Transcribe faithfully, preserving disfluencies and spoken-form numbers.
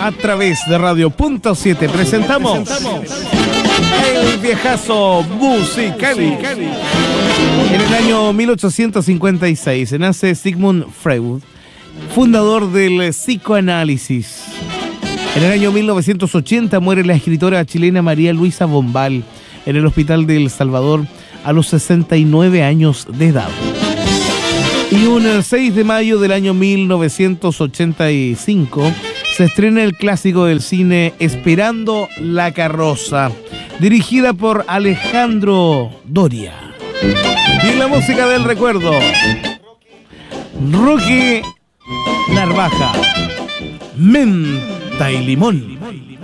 a través de Radio Punto siete presentamos, presentamos el viejazo musical. En el año mil ochocientos cincuenta y seis nace Sigmund Freud, fundador del psicoanálisis. En el año mil novecientos ochenta muere la escritora chilena María Luisa Bombal en el Hospital de El Salvador a los sesenta y nueve años de edad. Y un seis de mayo del año mil novecientos ochenta y cinco se estrena el clásico del cine Esperando la carroza, dirigida por Alejandro Doria. Y en la música del recuerdo, Rocky Narvaja, Menta y Limón.